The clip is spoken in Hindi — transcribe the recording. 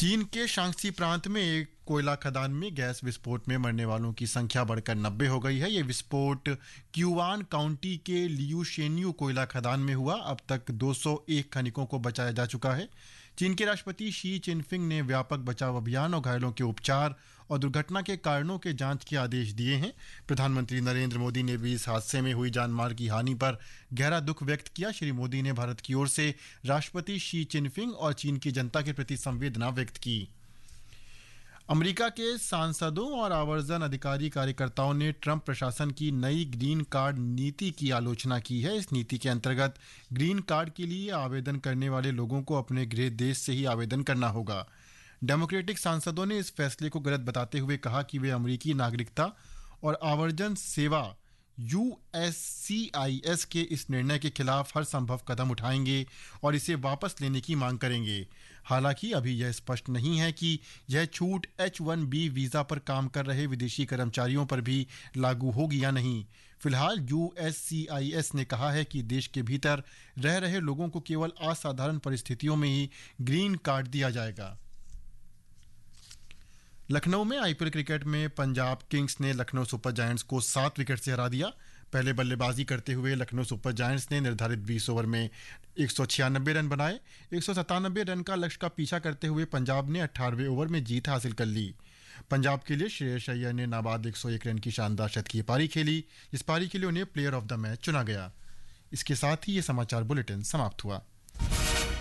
चीन के शांक्सी प्रांत में एक कोयला खदान में गैस विस्फोट में मरने वालों की संख्या बढ़कर 90 हो गई है। ये विस्फोट क्यूआन काउंटी के लियूशेन्यू कोयला खदान में हुआ। अब तक 201 खनिकों को बचाया जा चुका है। चीन के राष्ट्रपति शी चिनफिंग ने व्यापक बचाव अभियान और घायलों के उपचार और दुर्घटना के कारणों के जांच के आदेश दिए हैं। प्रधानमंत्री नरेंद्र मोदी ने भी इस हादसे में हुई जानमाल की हानि पर गहरा दुख व्यक्त किया। श्री मोदी ने भारत की ओर से राष्ट्रपति शी चिनफिंग और चीन की जनता के प्रति संवेदना व्यक्त की। अमेरिका के सांसदों और आवर्जन अधिकारी कार्यकर्ताओं ने ट्रंप प्रशासन की नई ग्रीन कार्ड नीति की आलोचना की है। इस नीति के अंतर्गत ग्रीन कार्ड के लिए आवेदन करने वाले लोगों को अपने गृह देश से ही आवेदन करना होगा। डेमोक्रेटिक सांसदों ने इस फैसले को गलत बताते हुए कहा कि वे अमेरिकी नागरिकता और आवर्जन सेवा USCIS के इस निर्णय के खिलाफ हर संभव कदम उठाएंगे और इसे वापस लेने की मांग करेंगे। हालांकि अभी यह स्पष्ट नहीं है कि यह छूट H-1B वीजा पर काम कर रहे विदेशी कर्मचारियों पर भी लागू होगी या नहीं। फिलहाल USCIS ने कहा है कि देश के भीतर रह रहे लोगों को केवल असाधारण परिस्थितियों में ही ग्रीन कार्ड दिया जाएगा। लखनऊ में IPL क्रिकेट में पंजाब किंग्स ने लखनऊ सुपर जायंट्स को 7 विकेट से हरा दिया। पहले बल्लेबाजी करते हुए लखनऊ सुपर जायंट्स ने निर्धारित 20 ओवर में 196 रन बनाए। 197 रन का लक्ष्य का पीछा करते हुए पंजाब ने 18वें ओवर में जीत हासिल कर ली। पंजाब के लिए श्रेयस अय्यर ने नाबाद 101 रन की शानदार शतकीय पारी खेली। इस पारी के लिए उन्हें प्लेयर ऑफ द मैच चुना गया। इसके साथ ही ये समाचार बुलेटिन समाप्त हुआ।